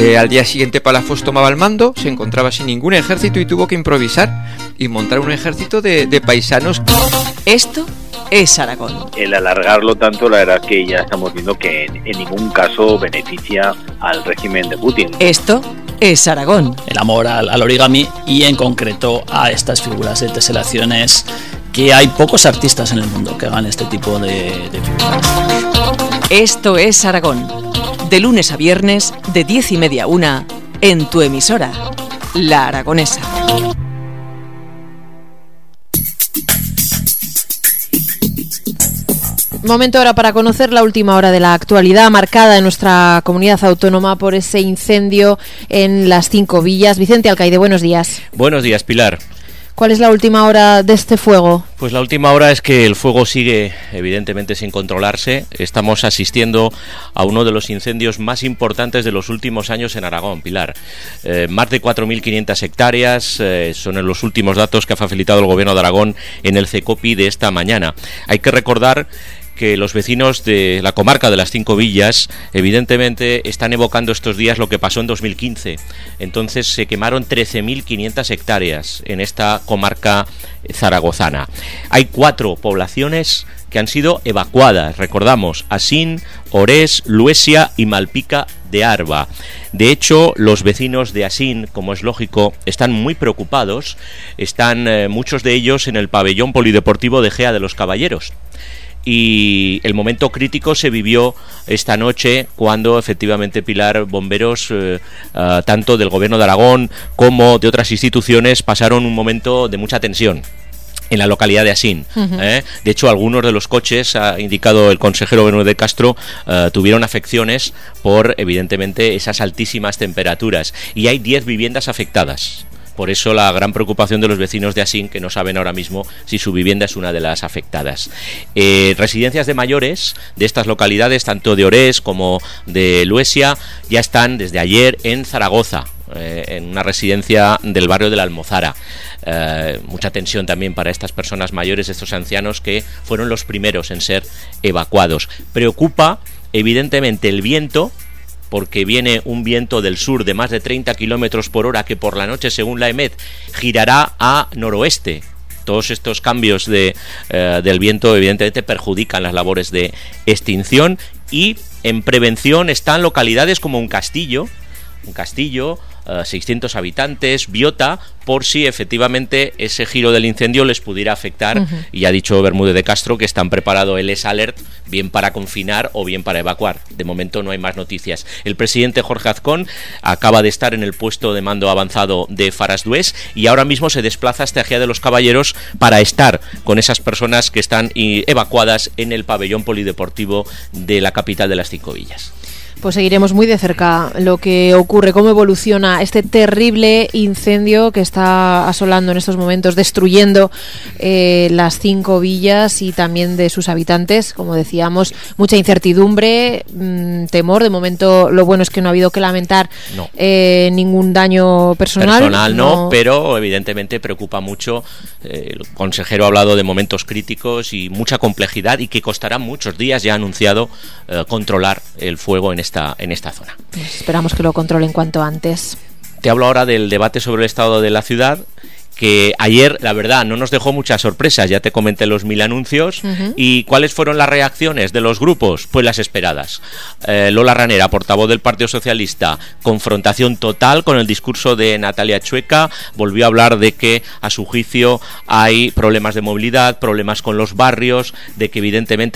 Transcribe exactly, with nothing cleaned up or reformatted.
Eh, al día siguiente Palafox tomaba el mando, se encontraba sin ningún ejército y tuvo que improvisar y montar un ejército de, de paisanos. Esto es Aragón. El alargarlo tanto, la verdad que ya estamos viendo que en, en ningún caso beneficia al régimen de Putin. Esto es Aragón. El amor al, al origami y en concreto a estas figuras de teselaciones, que hay pocos artistas en el mundo que hagan este tipo de, de figuras. Esto es Aragón. De lunes a viernes, de diez y media a una, en tu emisora, La Aragonesa. Momento ahora para conocer la última hora de la actualidad marcada en nuestra comunidad autónoma por ese incendio en las Cinco Villas. Vicente Alcaide, buenos días. Buenos días, Pilar. ¿Cuál es la última hora de este fuego? Pues la última hora es que el fuego sigue evidentemente sin controlarse. Estamos asistiendo a uno de los incendios más importantes de los últimos años en Aragón, Pilar. Eh, más de cuatro mil quinientas hectáreas eh, son los últimos datos que ha facilitado el Gobierno de Aragón en el CECOPI de esta mañana. Hay que recordar que los vecinos de la comarca de las Cinco Villas evidentemente están evocando estos días lo que pasó en dos mil quince. Entonces se quemaron trece mil quinientas hectáreas en esta comarca zaragozana. Hay cuatro poblaciones que han sido evacuadas, recordamos, Asín, Orés, Luesia y Malpica de Arba. De hecho, los vecinos de Asín, como es lógico, están muy preocupados. Están eh, muchos de ellos en el pabellón polideportivo de Gea de los Caballeros. Y el momento crítico se vivió esta noche cuando efectivamente, Pilar, bomberos eh, uh, tanto del Gobierno de Aragón como de otras instituciones pasaron un momento de mucha tensión en la localidad de Asín. Uh-huh. ¿eh? De hecho, algunos de los coches, ha indicado el consejero Bermúdez de Castro, uh, tuvieron afecciones por evidentemente esas altísimas temperaturas, y hay diez viviendas afectadas. Por eso la gran preocupación de los vecinos de Asín, que no saben ahora mismo si su vivienda es una de las afectadas. Eh, residencias de mayores de estas localidades, tanto de Orés como de Luesia, ya están desde ayer en Zaragoza, eh, en una residencia del barrio de la Almozara. Eh, mucha tensión también para estas personas mayores, estos ancianos que fueron los primeros en ser evacuados. Preocupa evidentemente el viento, porque viene un viento del sur de más de treinta kilómetros por hora que por la noche, según la EMET, girará a noroeste. Todos estos cambios de, eh, del viento evidentemente perjudican las labores de extinción, y en prevención están localidades como un castillo, un castillo, uh, seiscientos habitantes, Biota, por si efectivamente ese giro del incendio les pudiera afectar. Uh-huh. Y ha dicho Bermúdez de Castro que están preparados el S-Alert, bien para confinar o bien para evacuar. De momento no hay más noticias. El presidente Jorge Azcón acaba de estar en el puesto de mando avanzado de Farasdués y ahora mismo se desplaza hasta Gea de los Caballeros para estar con esas personas que están evacuadas en el pabellón polideportivo de la capital de las Cinco Villas. Pues seguiremos muy de cerca lo que ocurre, cómo evoluciona este terrible incendio que está asolando en estos momentos, destruyendo eh, las Cinco Villas y también de sus habitantes. Como decíamos, mucha incertidumbre, mmm, temor. De momento lo bueno es que no ha habido que lamentar no. eh, ningún daño personal. Personal no, no, pero evidentemente preocupa mucho. Eh, el consejero ha hablado de momentos críticos y mucha complejidad, y que costará muchos días, ya ha anunciado, eh, controlar el fuego en esta en esta zona. Pues esperamos que lo controlen cuanto antes. Te hablo ahora del debate sobre el estado de la ciudad, que ayer, la verdad, no nos dejó muchas sorpresas. Ya te comenté los mil anuncios. Uh-huh. ¿Y cuáles fueron las reacciones de los grupos? Pues las esperadas. Eh, Lola Ranera, portavoz del Partido Socialista, confrontación total con el discurso de Natalia Chueca. Volvió a hablar de que, a su juicio, hay problemas de movilidad, problemas con los barrios, de que evidentemente